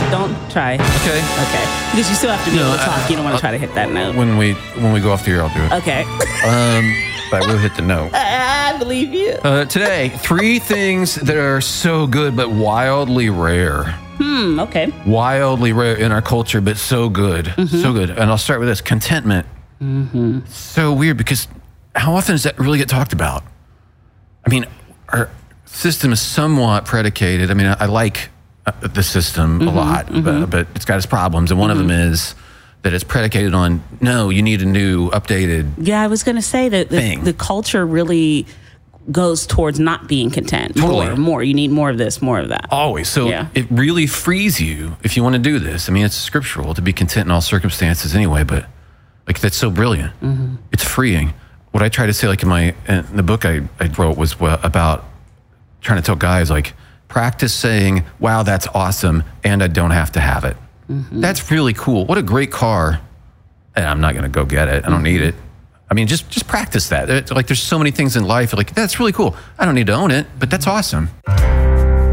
Don't try. Okay. Okay. Because you still have to be able to talk. You don't want to try to hit that note. When we go off the air, I'll do it. Okay. But I will hit the note. I believe you. Today, 3 things that are so good but wildly rare. Okay. Wildly rare in our culture, but so good. So good. And I'll start with this. Contentment. So weird because how often does that really get talked about? I mean, our system is somewhat predicated. I mean, I like the system a lot, but it's got its problems. And one of them is that it's predicated on, no, you need a new, updated Yeah, I was going to say that the culture really goes towards not being content. Totally. More. You need more of this, more of that. Always. So it really frees you if you want to do this. I mean, it's scriptural to be content in all circumstances anyway, but like that's so brilliant. It's freeing. What I try to say, like in the book I wrote was about trying to tell guys, like, practice saying, wow, that's awesome, and I don't have to have it. That's really cool. What a great car. And I'm not going to go get it. I don't need it. I mean, just practice that. Like, there's so many things in life, like, that's really cool. I don't need to own it, but that's awesome.